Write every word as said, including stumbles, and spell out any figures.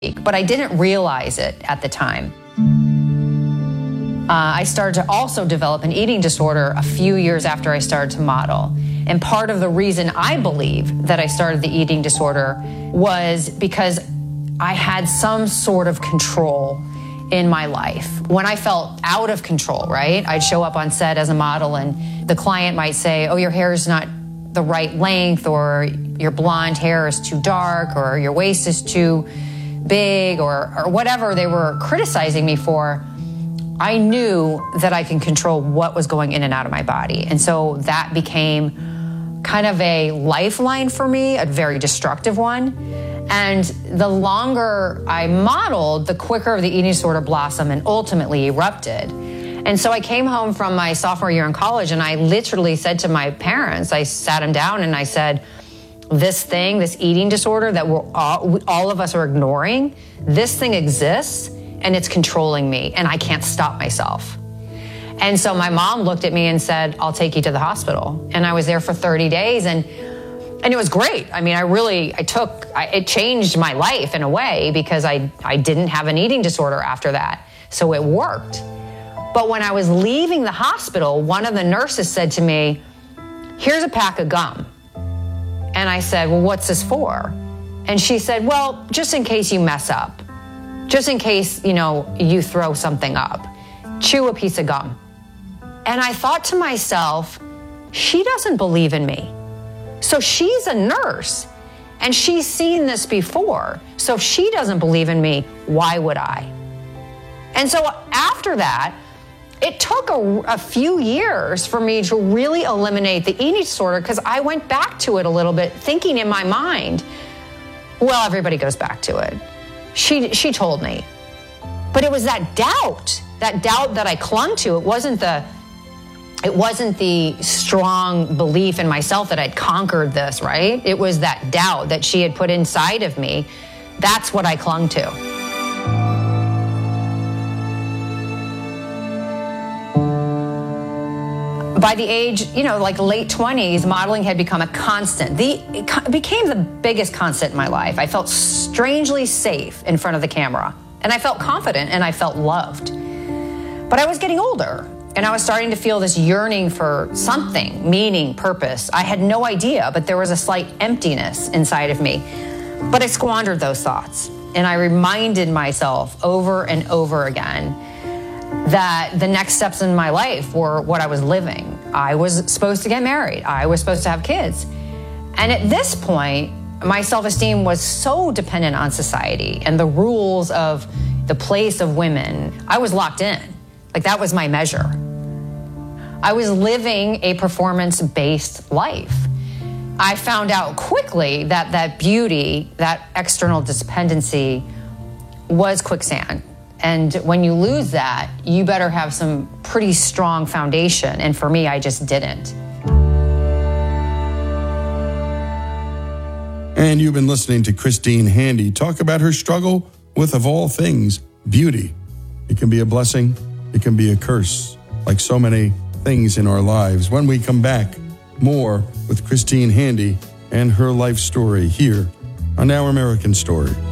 but I didn't realize it at the time. Uh, I started to also develop an eating disorder a few years after I started to model. And part of the reason I believe that I started the eating disorder was because I had some sort of control in my life. When I felt out of control, right? I'd show up on set as a model and the client might say, oh, your hair is not the right length, or your blonde hair is too dark, or your waist is too big, or, or whatever they were criticizing me for. I knew that I can control what was going in and out of my body. And so that became kind of a lifeline for me, a very destructive one. And the longer I modeled, the quicker the eating disorder blossomed and ultimately erupted. And so I came home from my sophomore year in college and I literally said to my parents, I sat them down and I said, this thing, this eating disorder that we're all, all of us are ignoring, this thing exists and it's controlling me and I can't stop myself. And so my mom looked at me and said, I'll take you to the hospital. And I was there for thirty days and and it was great. I mean, I really, I took, I, it changed my life in a way because I, I didn't have an eating disorder after that. So it worked. But when I was leaving the hospital, one of the nurses said to me, here's a pack of gum. And I said, well, what's this for? And she said, well, just in case you mess up, just in case, you know, you throw something up, chew a piece of gum. And I thought to myself, she doesn't believe in me. So she's a nurse and she's seen this before. So if she doesn't believe in me, why would I? And so after that, it took a, a few years for me to really eliminate the eating disorder because I went back to it a little bit, thinking in my mind, well, everybody goes back to it. She, she told me. But it was that doubt, that doubt that I clung to. It wasn't the, it wasn't the strong belief in myself that I'd conquered this, right? It was that doubt that she had put inside of me. That's what I clung to. By the age, you know, like late twenties, modeling had become a constant. The, it became the biggest constant in my life. I felt strangely safe in front of the camera, and I felt confident, and I felt loved. But I was getting older, and I was starting to feel this yearning for something, meaning, purpose. I had no idea, but there was a slight emptiness inside of me. But I squandered those thoughts, and I reminded myself over and over again that the next steps in my life were what I was living. I was supposed to get married. I was supposed to have kids. And at this point, my self-esteem was so dependent on society and the rules of the place of women. I was locked in. Like, that was my measure. I was living a performance-based life. I found out quickly that that beauty, that external dependency, was quicksand. And when you lose that, you better have some pretty strong foundation. And for me, I just didn't. And you've been listening to Christine Handy talk about her struggle with, of all things, beauty. It can be a blessing. It can be a curse, like so many things in our lives. When we come back, more with Christine Handy and her life story here on Our American Story.